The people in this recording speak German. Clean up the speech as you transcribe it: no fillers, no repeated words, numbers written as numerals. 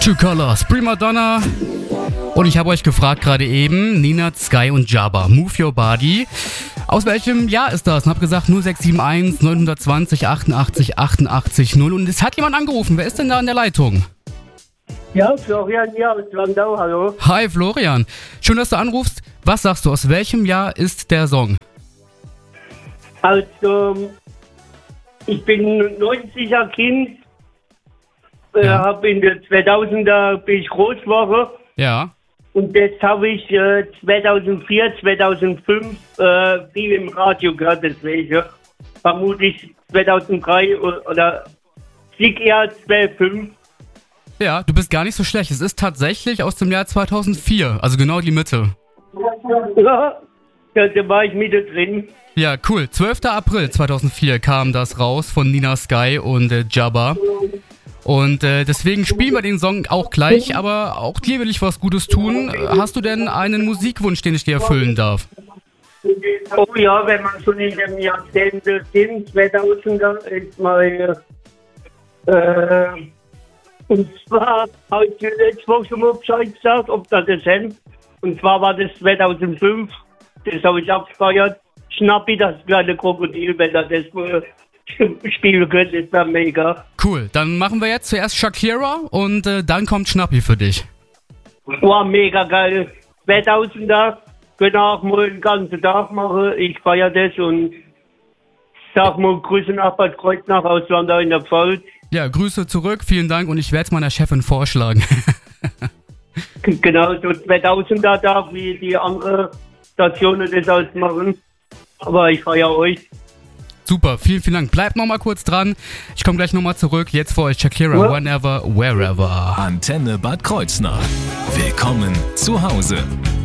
True Colors, Prima Donna. Und ich habe euch gefragt gerade eben, Nina, Sky und Jabba, Move Your Body. Aus welchem Jahr ist das? Und habe gesagt 0671 920 88 88 0. Und es hat jemand angerufen. Wer ist denn da in der Leitung? Ja, Florian hier aus Landau, hallo. Hi Florian, schön, dass du anrufst. Was sagst du, aus welchem Jahr ist der Song? Also, ich bin 90er Kind, habe in den 2000er bin ich groß geworden. Ja. Und jetzt habe ich 2004, 2005 viel im Radio gehört, deswegen vermutlich 2003 oder sieg eher 2005. Ja, du bist gar nicht so schlecht. Es ist tatsächlich aus dem Jahr 2004, also genau die Mitte. Ja, da war ich mittendrin. Ja, cool. 12. April 2004 kam das raus von Nina, Sky und Jabba. Und deswegen spielen wir den Song auch gleich, aber auch dir will ich was Gutes tun. Hast du denn einen Musikwunsch, den ich dir erfüllen darf? Oh ja, wenn man schon in dem Jahrzehnt sind, 2000er, ist mal und zwar habe ich dir letzte Woche schon mal Bescheid gesagt, ob das ist. Und zwar war das 2005, das habe ich abgefeiert. Schnappi, das kleine Krokodil, wenn er das spielen könnte, ist dann mega. Cool, dann machen wir jetzt zuerst Shakira und dann kommt Schnappi für dich. Wow, mega geil. 2000er, können auch mal den ganzen Tag machen. Ich feiere das und sag mal Grüße nach Bad Kreuznach aus Landau in der Pfalz. Ja, Grüße zurück, vielen Dank und ich werde es meiner Chefin vorschlagen. Genau, so 2000er Tag, wie die anderen Stationen das ausmachen. Aber ich feiere euch. Super, vielen, vielen Dank. Bleibt nochmal kurz dran. Ich komme gleich nochmal zurück. Jetzt für euch Shakira, Whenever, Wherever. Antenne Bad Kreuznach. Willkommen zu Hause.